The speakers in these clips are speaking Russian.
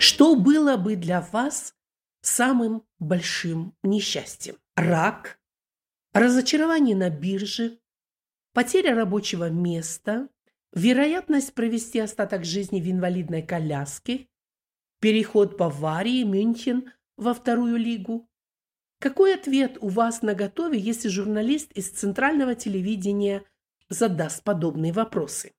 Что было бы для вас самым большим несчастьем? Рак, разочарование на бирже, потеря рабочего места, вероятность провести остаток жизни в инвалидной коляске, переход Баварии, Мюнхен во вторую лигу. Какой ответ у вас наготове, если журналист из центрального телевидения задаст подобные вопросы?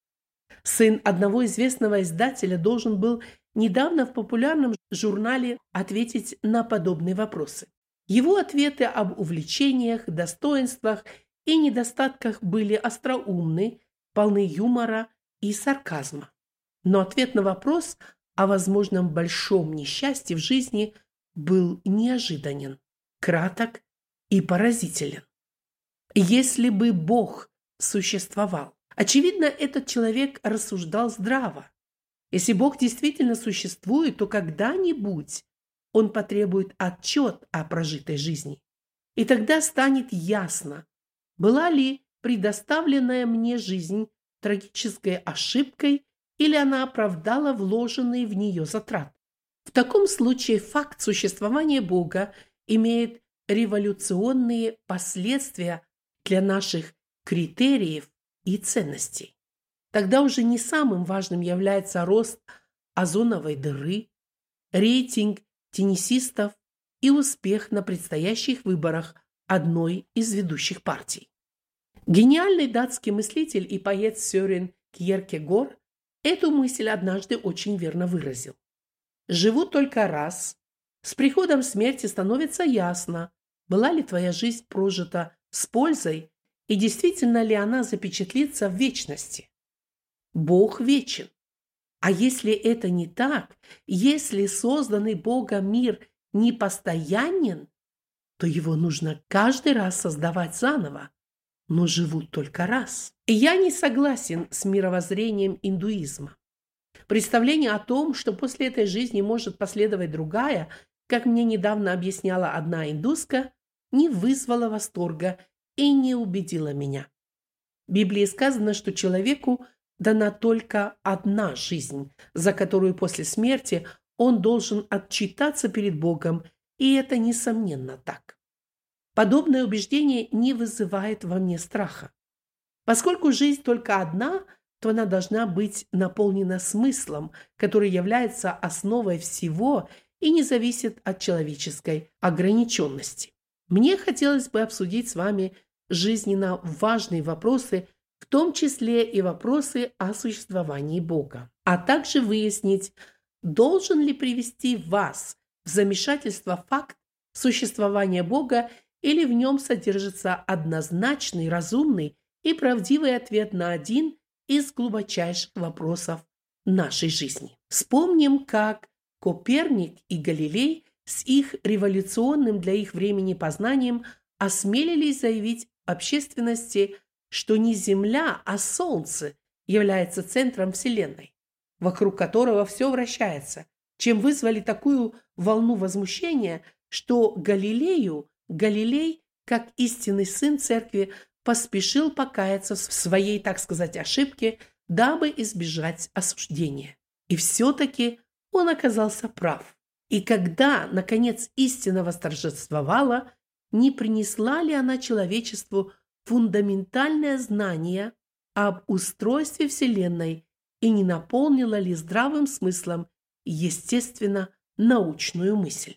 Сын одного известного издателя должен был недавно в популярном журнале ответить на подобные вопросы. Его ответы об увлечениях, достоинствах и недостатках были остроумны, полны юмора и сарказма. Но ответ на вопрос о возможном большом несчастье в жизни был неожиданен, краток и поразителен. Если бы Бог существовал, очевидно, этот человек рассуждал здраво. Если Бог действительно существует, то когда-нибудь Он потребует отчет о прожитой жизни. И тогда станет ясно, была ли предоставленная мне жизнь трагической ошибкой или она оправдала вложенные в нее затраты. В таком случае факт существования Бога имеет революционные последствия для наших критериев и ценностей. Тогда уже не самым важным является рост озоновой дыры, рейтинг теннисистов и успех на предстоящих выборах одной из ведущих партий. Гениальный датский мыслитель и поэт Сёрен Кьеркегор эту мысль однажды очень верно выразил. «Живу только раз. С приходом смерти становится ясно, была ли твоя жизнь прожита с пользой и действительно ли она запечатлится в вечности. Бог вечен. А если это не так, если созданный Богом мир непостоянен, то его нужно каждый раз создавать заново, но живут только раз. И я не согласен с мировоззрением индуизма. Представление о том, что после этой жизни может последовать другая, как мне недавно объясняла одна индуска, не вызвало восторга и не убедило меня. В Библии сказано, что человеку дана только одна жизнь, за которую после смерти он должен отчитаться перед Богом, и это несомненно так. Подобное убеждение не вызывает во мне страха. Поскольку жизнь только одна, то она должна быть наполнена смыслом, который является основой всего и не зависит от человеческой ограниченности. Мне хотелось бы обсудить с вами жизненно важные вопросы, в том числе и вопросы о существовании Бога, а также выяснить, должен ли привести вас в замешательство факт существования Бога или в нем содержится однозначный, разумный и правдивый ответ на один из глубочайших вопросов нашей жизни. Вспомним, как Коперник и Галилей с их революционным для их времени познанием осмелились заявить общественности, что не Земля, а Солнце является центром Вселенной, вокруг которого все вращается, чем вызвали такую волну возмущения, что Галилей, как истинный сын церкви, поспешил покаяться в своей, так сказать, ошибке, дабы избежать осуждения. И все-таки он оказался прав. И когда, наконец, истина восторжествовала, не принесла ли она человечеству фундаментальное знание об устройстве Вселенной и не наполнила ли здравым смыслом, естественно, научную мысль?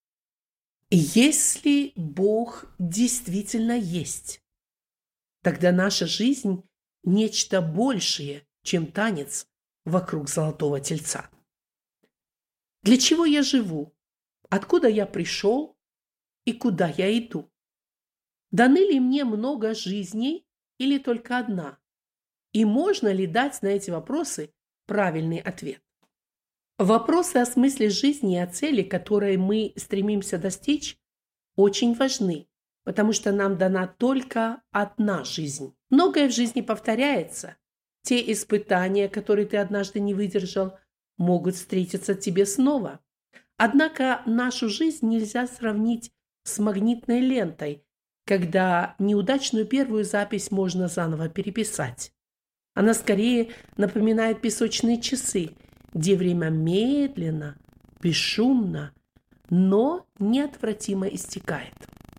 Если Бог действительно есть, тогда наша жизнь – нечто большее, чем танец вокруг золотого тельца. Для чего я живу? Откуда я пришел? И куда я иду? Даны ли мне много жизней или только одна? И можно ли дать на эти вопросы правильный ответ? Вопросы о смысле жизни и о цели, которой мы стремимся достичь, очень важны, потому что нам дана только одна жизнь. Многое в жизни повторяется. Те испытания, которые ты однажды не выдержал, могут встретиться тебе снова. Однако нашу жизнь нельзя сравнить с магнитной лентой, когда неудачную первую запись можно заново переписать. Она скорее напоминает песочные часы, где время медленно, бесшумно, но неотвратимо истекает.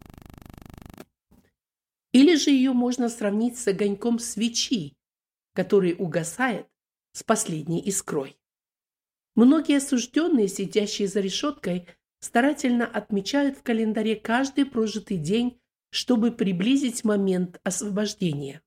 Или же ее можно сравнить с огоньком свечи, который угасает с последней искрой. Многие осужденные, сидящие за решеткой, старательно отмечают в календаре каждый прожитый день, чтобы приблизить момент освобождения.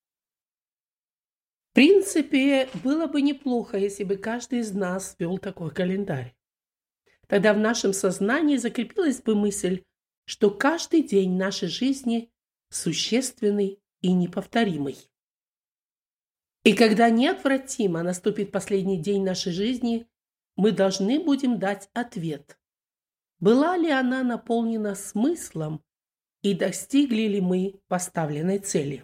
В принципе, было бы неплохо, если бы каждый из нас вел такой календарь. Тогда в нашем сознании закрепилась бы мысль, что каждый день нашей жизни существенный и неповторимый. И когда неотвратимо наступит последний день нашей жизни, мы должны будем дать ответ. Была ли она наполнена смыслом и достигли ли мы поставленной цели?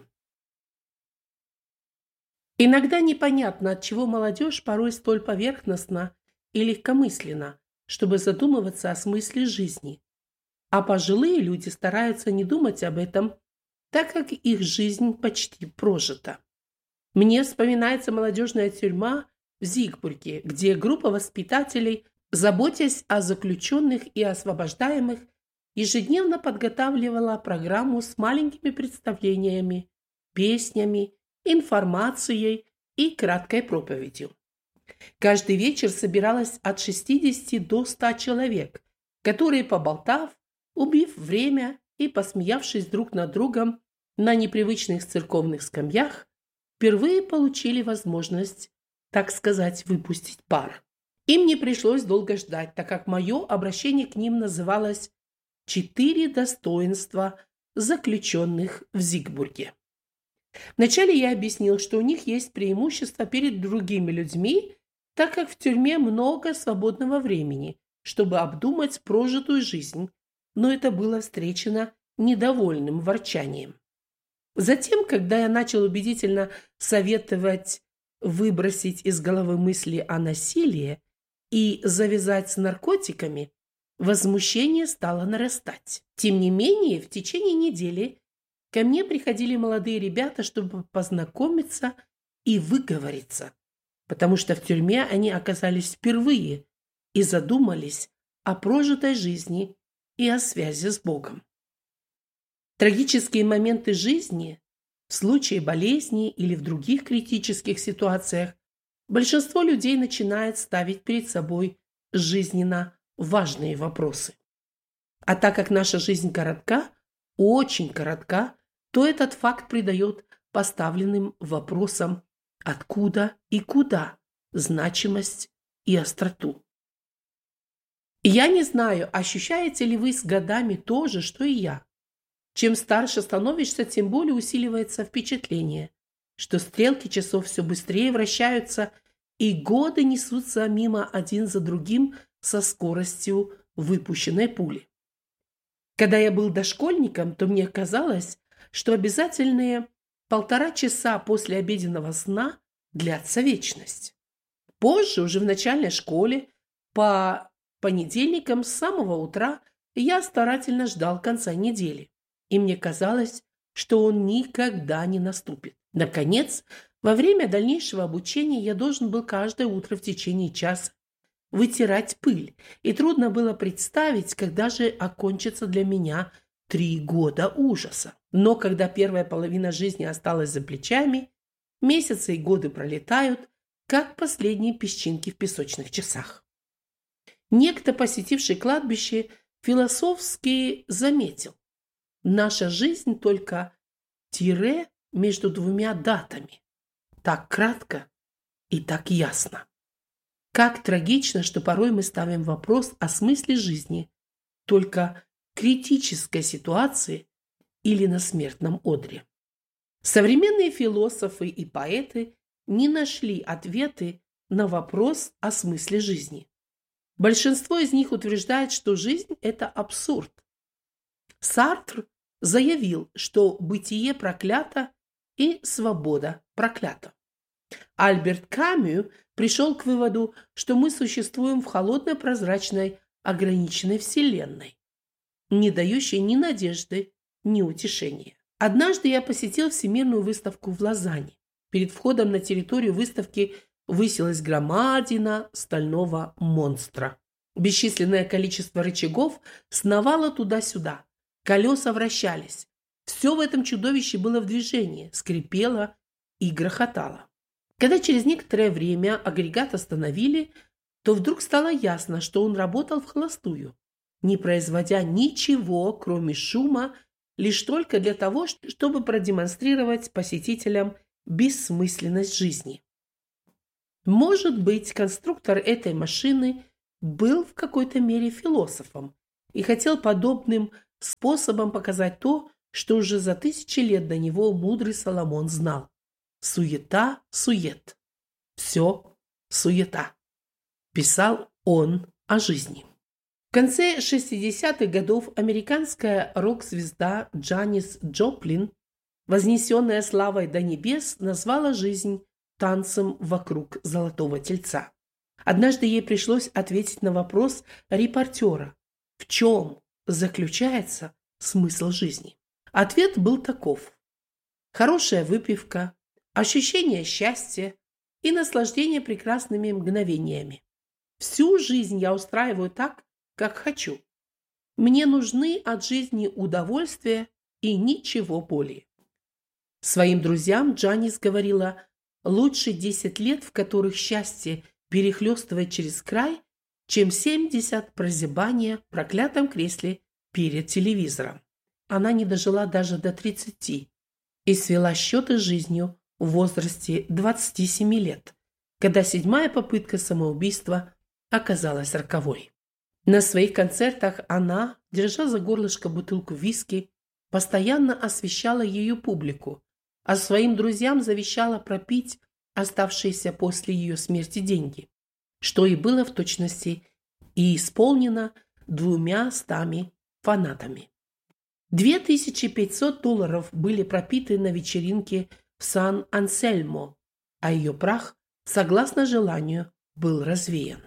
Иногда непонятно, отчего молодежь порой столь поверхностна и легкомысленна, чтобы задумываться о смысле жизни. А пожилые люди стараются не думать об этом, так как их жизнь почти прожита. Мне вспоминается молодежная тюрьма в Зигбурге, где группа воспитателей, заботясь о заключенных и освобождаемых, ежедневно подготавливала программу с маленькими представлениями, песнями, информацией и краткой проповедью. Каждый вечер собиралось от 60 до 100 человек, которые, поболтав, убив время и посмеявшись друг над другом на непривычных церковных скамьях, впервые получили возможность, так сказать, выпустить пар. Им не пришлось долго ждать, так как мое обращение к ним называлось «4 достоинства заключенных в Зигбурге». Вначале я объяснил, что у них есть преимущество перед другими людьми, так как в тюрьме много свободного времени, чтобы обдумать прожитую жизнь, но это было встречено недовольным ворчанием. Затем, когда я начал убедительно советовать выбросить из головы мысли о насилии и завязать с наркотиками, возмущение стало нарастать. Тем не менее, в течение недели ко мне приходили молодые ребята, чтобы познакомиться и выговориться, потому что в тюрьме они оказались впервые и задумались о прожитой жизни и о связи с Богом. Трагические моменты жизни, в случае болезни или в других критических ситуациях, большинство людей начинает ставить перед собой жизненно важные вопросы. А так как наша жизнь коротка, очень коротка, то этот факт придает поставленным вопросам откуда и куда значимость и остроту. Я не знаю, ощущаете ли вы с годами то же, что и я. Чем старше становишься, тем более усиливается впечатление, что стрелки часов все быстрее вращаются, и годы несутся мимо один за другим со скоростью выпущенной пули. Когда я был дошкольником, то мне казалось, что обязательные 1,5 часа после обеденного сна длятся вечность. Позже, уже в начальной школе, по понедельникам с самого утра я старательно ждал конца недели, и мне казалось, что он никогда не наступит. Наконец, во время дальнейшего обучения я должен был каждое утро в течение часа вытирать пыль, и трудно было представить, когда же окончится для меня 3 года ужаса. Но когда первая половина жизни осталась за плечами, месяцы и годы пролетают, как последние песчинки в песочных часах. Некто, посетивший кладбище, философски заметил: наша жизнь только тире между 2 датами. Так кратко и так ясно. Как трагично, что порой мы ставим вопрос о смысле жизни только в критической ситуации или на смертном одре. Современные философы и поэты не нашли ответы на вопрос о смысле жизни. Большинство из них утверждает, что жизнь – это абсурд. Сартр заявил, что бытие проклято и свобода проклята. Альберт Камю пришел к выводу, что мы существуем в холодной, прозрачной, ограниченной вселенной, не дающей ни надежды, ни утешения. Однажды я посетил всемирную выставку в Лозанне. Перед входом на территорию выставки высилась громадина стального монстра. Бесчисленное количество рычагов сновало туда-сюда. Колеса вращались. Все в этом чудовище было в движении, скрипело и грохотало. Когда через некоторое время агрегат остановили, то вдруг стало ясно, что он работал вхолостую, не производя ничего, кроме шума, лишь только для того, чтобы продемонстрировать посетителям бессмысленность жизни. Может быть, конструктор этой машины был в какой-то мере философом и хотел подобным способом показать то, что уже за тысячи лет до него мудрый Соломон знал. Суета-сует. Все суета. Писал он о жизни. В конце 60-х годов американская рок-звезда Джанис Джоплин, вознесенная славой до небес, назвала жизнь танцем вокруг золотого тельца. Однажды ей пришлось ответить на вопрос репортера: в чем заключается смысл жизни? Ответ был таков: хорошая выпивка, ощущение счастья и наслаждение прекрасными мгновениями. Всю жизнь я устраиваю так, как хочу. Мне нужны от жизни удовольствия и ничего более. Своим друзьям Джанис говорила: лучше 10 лет, в которых счастье перехлестывает через край, чем 70 прозябания в проклятом кресле перед телевизором. Она не дожила даже до 30 и свела счеты с жизнью в возрасте 27 лет, когда 7-я попытка самоубийства оказалась роковой. На своих концертах она, держа за горлышко бутылку виски, постоянно освещала ее публику, а своим друзьям завещала пропить оставшиеся после ее смерти деньги, что и было в точности и исполнено 200 фанатами. $2500 были пропиты на вечеринке в Сан-Ансельмо, а ее прах, согласно желанию, был развеян.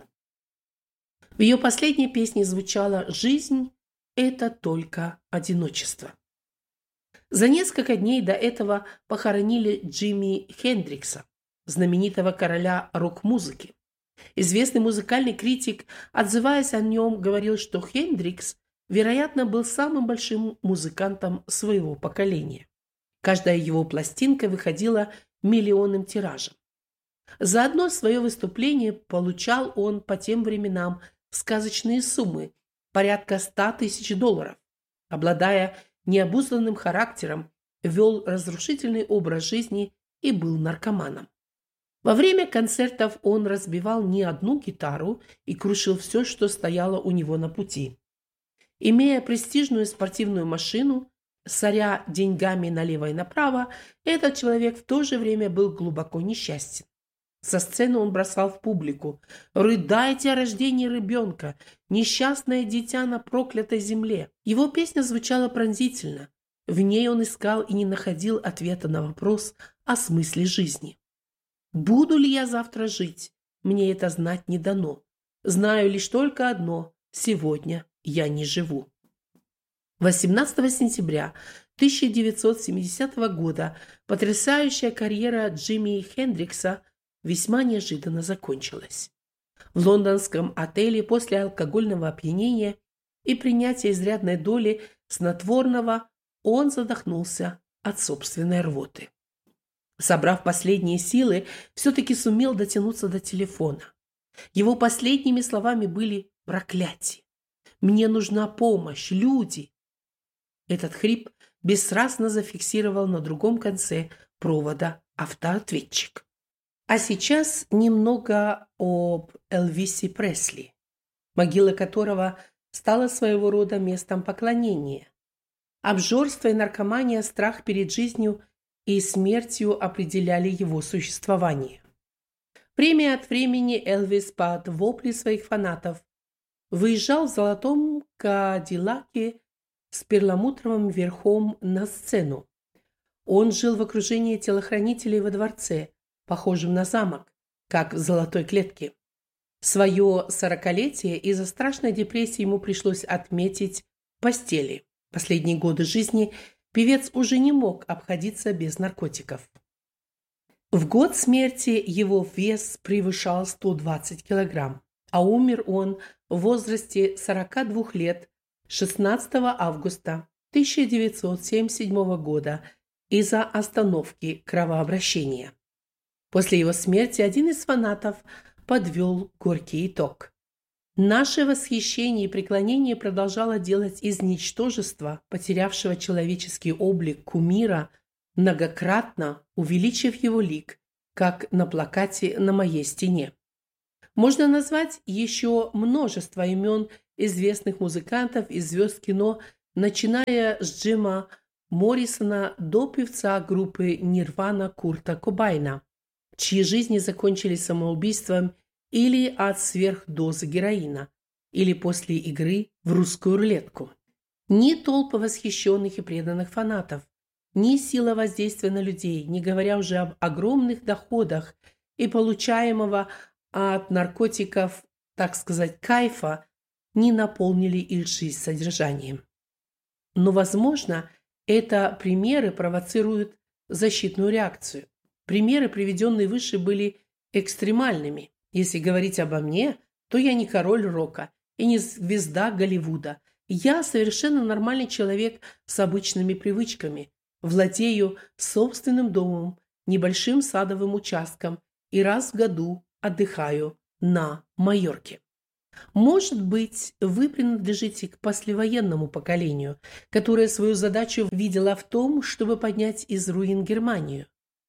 В ее последней песне звучало: «Жизнь – это только одиночество». За несколько дней до этого похоронили Джимми Хендрикса, знаменитого короля рок-музыки. Известный музыкальный критик, отзываясь о нем, говорил, что Хендрикс, вероятно, был самым большим музыкантом своего поколения. Каждая его пластинка выходила миллионным тиражем. За одно свое выступление получал он по тем временам сказочные суммы, порядка $100 000. Обладая необузданным характером, вел разрушительный образ жизни и был наркоманом. Во время концертов он разбивал не одну гитару и крушил все, что стояло у него на пути. Имея престижную спортивную машину, соря деньгами налево и направо, этот человек в то же время был глубоко несчастен. Со сцены он бросал в публику: «Рыдайте о рождении ребенка, несчастное дитя на проклятой земле». Его песня звучала пронзительно. В ней он искал и не находил ответа на вопрос о смысле жизни. «Буду ли я завтра жить? Мне это знать не дано. Знаю лишь только одно: сегодня я не живу». 18 сентября 1970 года потрясающая карьера Джимми Хендрикса весьма неожиданно закончилась. В лондонском отеле после алкогольного опьянения и принятия изрядной доли снотворного он задохнулся от собственной рвоты. Собрав последние силы, все-таки сумел дотянуться до телефона. Его последними словами были проклятие. «Мне нужна помощь, люди!» Этот хрип бесстрастно зафиксировал на другом конце провода автоответчик. А сейчас немного об Элвисе Пресли, могила которого стала своего рода местом поклонения. Обжорство и наркомания, страх перед жизнью и смертью определяли его существование. Время от времени Элвис под вопли своих фанатов выезжал в золотом кадиллаке с перламутровым верхом на сцену. Он жил в окружении телохранителей во дворце, похожем на замок, как в золотой клетке. Свое 40-летие из-за страшной депрессии ему пришлось отметить в постели. Последние годы жизни певец уже не мог обходиться без наркотиков. В год смерти его вес превышал 120 килограмм, а умер он в возрасте 42 лет 16 августа 1977 года из-за остановки кровообращения. После его смерти один из фанатов подвел горький итог. Наше восхищение и преклонение продолжало делать из ничтожества, потерявшего человеческий облик кумира, многократно увеличив его лик, как на плакате на моей стене. Можно назвать еще множество имен известных музыкантов и звезд кино, начиная с Джима Моррисона до певца группы Нирвана Курта Кобайна, чьи жизни закончились самоубийством или от сверхдозы героина, или после игры в русскую рулетку. Ни толпы восхищенных и преданных фанатов, ни сила воздействия на людей, не говоря уже об огромных доходах и получаемого от наркотиков, так сказать, кайфа, не наполнили их жизнь содержанием. Но, возможно, это примеры провоцируют защитную реакцию. Примеры, приведенные выше, были экстремальными. Если говорить обо мне, то я не король рока и не звезда Голливуда. Я совершенно нормальный человек с обычными привычками. Владею собственным домом, небольшим садовым участком и раз в году отдыхаю на Майорке. Может быть, вы принадлежите к послевоенному поколению, которое свою задачу видело в том, чтобы поднять из руин Германию.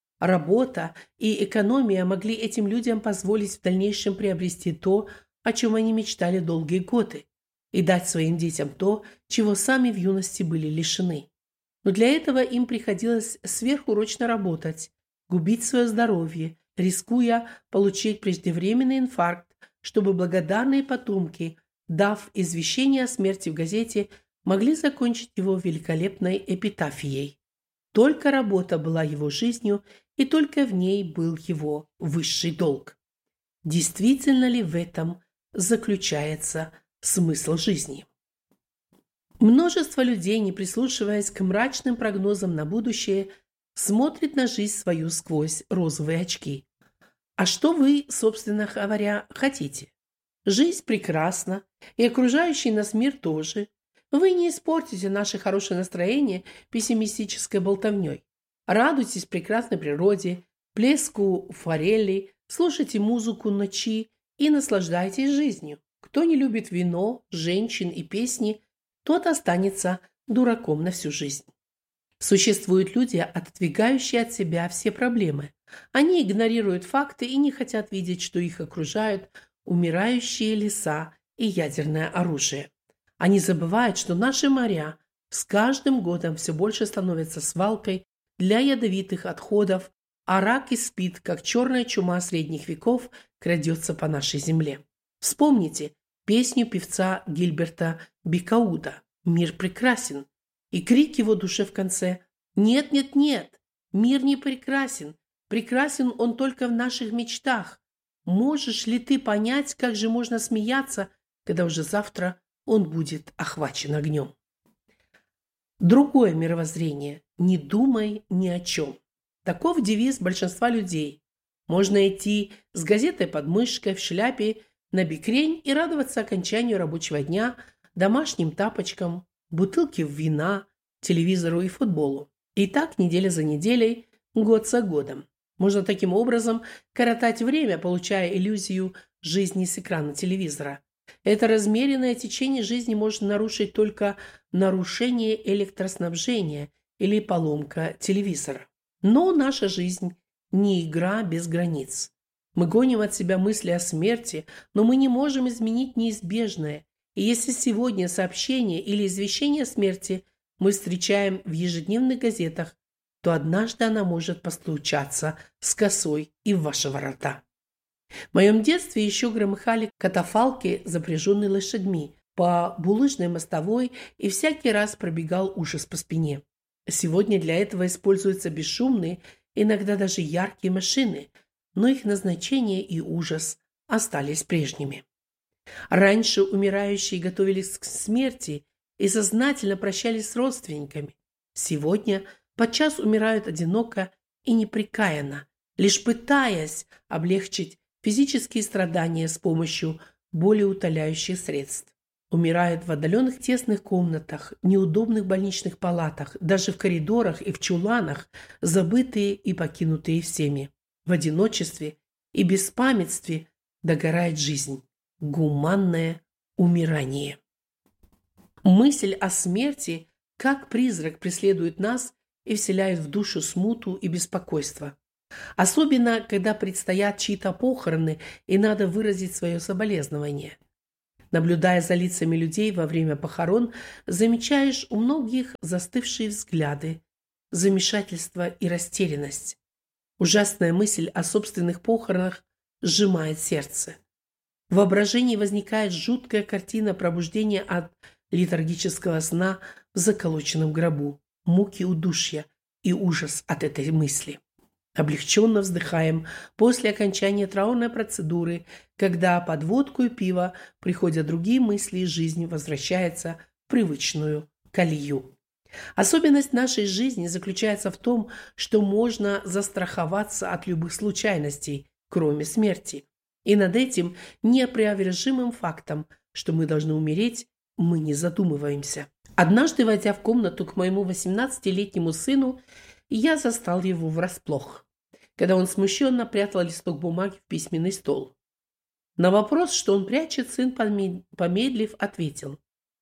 Работа и экономия могли этим людям позволить в дальнейшем приобрести то, о чем они мечтали долгие годы, и дать своим детям то, чего сами в юности были лишены. Но для этого им приходилось сверхурочно работать, губить свое здоровье, рискуя получить преждевременный инфаркт, чтобы благодарные потомки, дав извещение о смерти в газете, могли закончить его великолепной эпитафией. Только работа была его жизнью, и только в ней был его высший долг. Действительно ли в этом заключается смысл жизни? Множество людей, не прислушиваясь к мрачным прогнозам на будущее, смотрит на жизнь свою сквозь розовые очки. А что вы, собственно говоря, хотите? Жизнь прекрасна, и окружающий нас мир тоже. Вы не испортите наше хорошее настроение пессимистической болтовней. Радуйтесь прекрасной природе, плеску форелей, слушайте музыку ночи и наслаждайтесь жизнью. Кто не любит вино, женщин и песни, тот останется дураком на всю жизнь. Существуют люди, отодвигающие от себя все проблемы. Они игнорируют факты и не хотят видеть, что их окружают умирающие леса и ядерное оружие. Они забывают, что наши моря с каждым годом все больше становятся свалкой для ядовитых отходов, а рак и СПИД, как черная чума средних веков, крадется по нашей земле. Вспомните песню певца Гильберта Бекауда «Мир прекрасен» и крик его душе в конце «Нет, нет, нет, мир не прекрасен, прекрасен он только в наших мечтах. Можешь ли ты понять, как же можно смеяться, когда уже завтра он будет охвачен огнем?» Другое мировоззрение – не думай ни о чем. Таков девиз большинства людей. Можно идти с газетой под мышкой, в шляпе, на бикрень и радоваться окончанию рабочего дня, домашним тапочкам, бутылке вина, телевизору и футболу. И так неделя за неделей, год за годом. Можно таким образом коротать время, получая иллюзию жизни с экрана телевизора. Это размеренное течение жизни может нарушить только нарушение электроснабжения или поломка телевизора. Но наша жизнь не игра без границ. Мы гоним от себя мысли о смерти, но мы не можем изменить неизбежное. И если сегодня сообщение или извещение о смерти мы встречаем в ежедневных газетах, то однажды она может постучаться с косой и в ваши ворота. В моем детстве еще громыхали катафалки, запряженные лошадьми, по булыжной мостовой, и всякий раз пробегал ужас по спине. Сегодня для этого используются бесшумные, иногда даже яркие машины, но их назначение и ужас остались прежними. Раньше умирающие готовились к смерти и сознательно прощались с родственниками. Сегодня подчас умирают одиноко и непрекаянно, лишь пытаясь облегчить физические страдания с помощью болеутоляющих средств. Умирают в отдаленных тесных комнатах, неудобных больничных палатах, даже в коридорах и в чуланах, забытые и покинутые всеми. В одиночестве и беспамятстве догорает жизнь. Гуманное умирание. Мысль о смерти, как призрак, преследует нас и вселяет в душу смуту и беспокойство. Особенно, когда предстоят чьи-то похороны и надо выразить свое соболезнование. Наблюдая за лицами людей во время похорон, замечаешь у многих застывшие взгляды, замешательство и растерянность. Ужасная мысль о собственных похоронах сжимает сердце. В воображении возникает жуткая картина пробуждения от летаргического сна в заколоченном гробу, муки удушья и ужас от этой мысли. Облегченно вздыхаем после окончания траурной процедуры, когда под водку и пиво приходят другие мысли, и жизнь возвращается в привычную колею. Особенность нашей жизни заключается в том, что можно застраховаться от любых случайностей, кроме смерти. И над этим неопровержимым фактом, что мы должны умереть, мы не задумываемся. Однажды, войдя в комнату к моему 18-летнему сыну, я застал его врасплох, когда он смущенно прятал листок бумаги в письменный стол. На вопрос, что он прячет, сын, помедлив, ответил: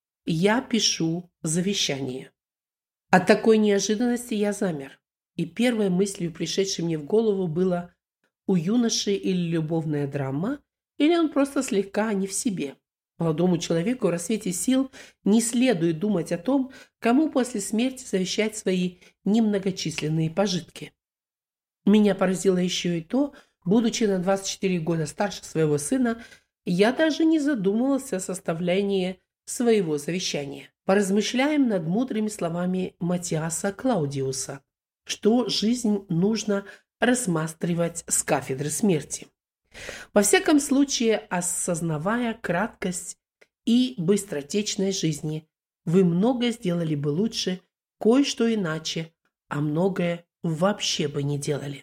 «Я пишу завещание». От такой неожиданности я замер, и первой мыслью, пришедшей мне в голову, было: у юноши или любовная драма, или он просто слегка не в себе. Молодому человеку в рассвете сил не следует думать о том, кому после смерти завещать свои немногочисленные пожитки. Меня поразило еще и то, будучи на 24 года старше своего сына, я даже не задумывался о составлении своего завещания. Поразмышляем над мудрыми словами Матиаса Клаудиуса, что жизнь нужно рассматривать с кафедры смерти. Во всяком случае, осознавая краткость и быстротечность жизни, вы многое сделали бы лучше, кое-что иначе, а многое вообще бы не делали.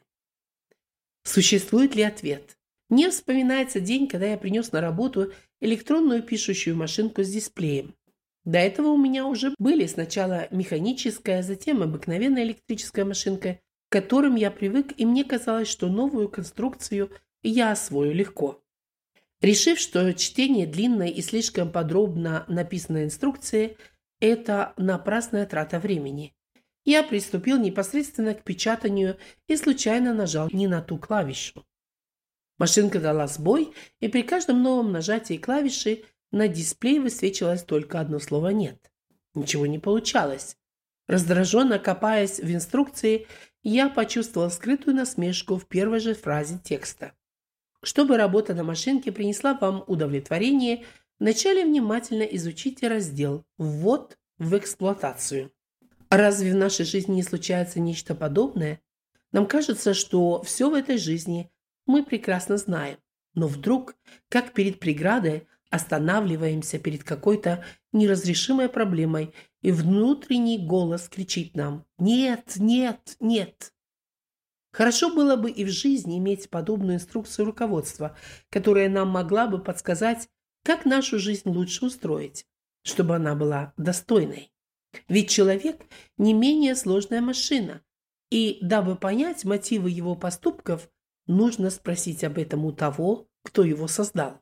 Существует ли ответ? Мне вспоминается день, когда я принес на работу электронную пишущую машинку с дисплеем. До этого у меня уже были сначала механическая, а затем обыкновенная электрическая машинка, к которым я привык, и мне казалось, что новую конструкцию я освою легко. Решив, что чтение длинной и слишком подробно написанной инструкции – это напрасная трата времени, я приступил непосредственно к печатанию и случайно нажал не на ту клавишу. Машинка дала сбой, и при каждом новом нажатии клавиши на дисплее высвечивалось только одно слово «нет». Ничего не получалось. Раздраженно копаясь в инструкции, я почувствовал скрытую насмешку в первой же фразе текста. Чтобы работа на машинке принесла вам удовлетворение, вначале внимательно изучите раздел «Ввод в эксплуатацию». Разве в нашей жизни не случается нечто подобное? Нам кажется, что все в этой жизни мы прекрасно знаем, но вдруг, как перед преградой, останавливаемся перед какой-то неразрешимой проблемой, и внутренний голос кричит нам: «Нет, нет, нет». Хорошо было бы и в жизни иметь подобную инструкцию руководства, которая нам могла бы подсказать, как нашу жизнь лучше устроить, чтобы она была достойной. Ведь человек не менее сложная машина, и дабы понять мотивы его поступков, нужно спросить об этом у того, кто его создал.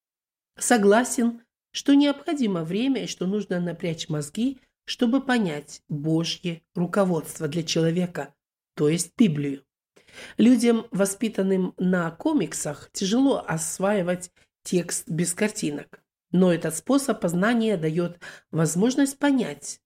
Согласен, что необходимо время и что нужно напрячь мозги, чтобы понять Божье руководство для человека, то есть Библию. Людям, воспитанным на комиксах, тяжело осваивать текст без картинок, но этот способ познания дает возможность понять,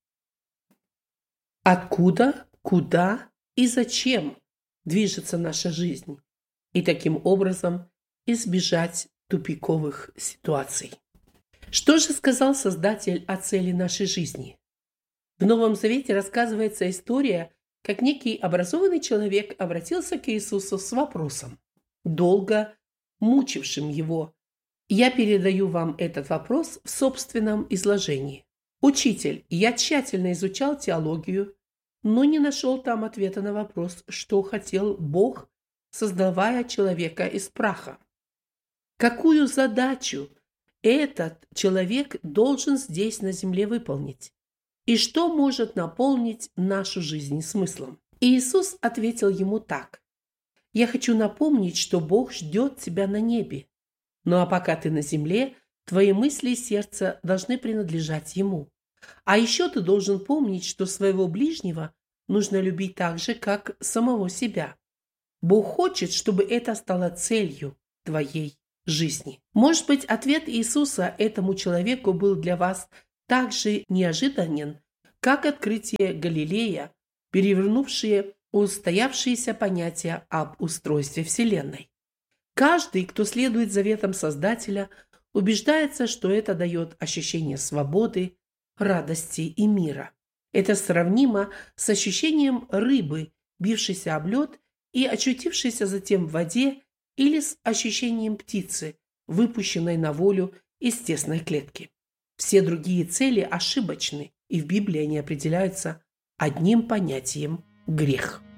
откуда, куда и зачем движется наша жизнь, и таким образом избежать тупиковых ситуаций. Что же сказал Создатель о цели нашей жизни? В Новом Завете рассказывается история, как некий образованный человек обратился к Иисусу с вопросом, долго мучившим его. Я передаю вам этот вопрос в собственном изложении. «Учитель, я тщательно изучал теологию, но не нашел там ответа на вопрос, что хотел Бог, создавая человека из праха. Какую задачу этот человек должен здесь на земле выполнить? И что может наполнить нашу жизнь смыслом? И Иисус ответил ему так: «Я хочу напомнить, что Бог ждет тебя на небе. Ну а пока ты на земле, твои мысли и сердце должны принадлежать Ему. А еще ты должен помнить, что своего ближнего нужно любить так же, как самого себя. Бог хочет, чтобы это стало целью твоей жизни». Может быть, ответ Иисуса этому человеку был для вас так же неожиданен, как открытие Галилея, перевернувшее устоявшиеся понятия об устройстве Вселенной. Каждый, кто следует заветам Создателя, убеждается, что это дает ощущение свободы, радости и мира. Это сравнимо с ощущением рыбы, бившейся об лед и очутившейся затем в воде, или с ощущением птицы, выпущенной на волю из тесной клетки. Все другие цели ошибочны, и в Библии они определяются одним понятием – грех.